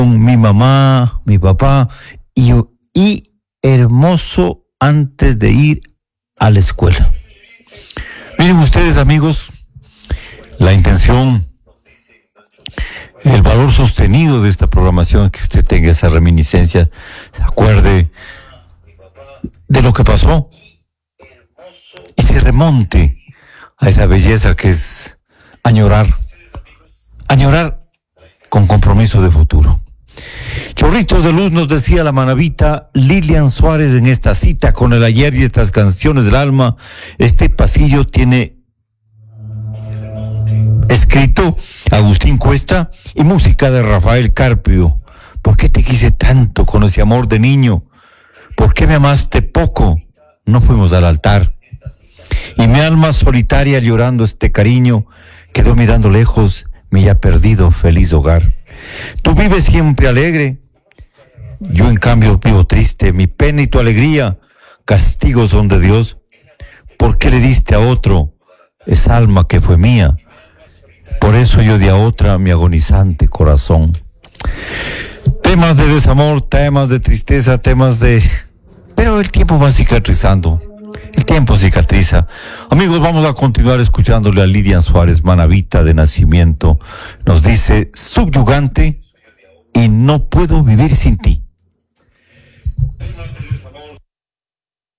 mi mamá, mi papá y hermoso antes de ir a la escuela. Miren ustedes, amigos, la intención, el valor sostenido de esta programación, que usted tenga esa reminiscencia, se acuerde de lo que pasó y se remonte a esa belleza que es añorar con compromiso de futuro. Chorritos de luz, nos decía la manavita Lilian Suárez en esta cita con el ayer y estas canciones del alma. Este pasillo tiene escrito Agustín Cuesta y música de Rafael Carpio. ¿Por qué te quise tanto con ese amor de niño? ¿Por qué me amaste poco? No fuimos al altar. Y mi alma solitaria llorando este cariño quedó mirando lejos mi ya perdido feliz hogar. Tú vives siempre alegre, yo en cambio vivo triste. Mi pena y tu alegría castigos son de Dios. ¿Por qué le diste a otro esa alma que fue mía? Por eso yo di a otra mi agonizante corazón. Temas de desamor, temas de tristeza, pero el tiempo va cicatrizando. El tiempo cicatriza. Amigos, vamos a continuar escuchándole a Lilian Suárez, manavita de nacimiento. Nos dice, subyugante y no puedo vivir sin ti.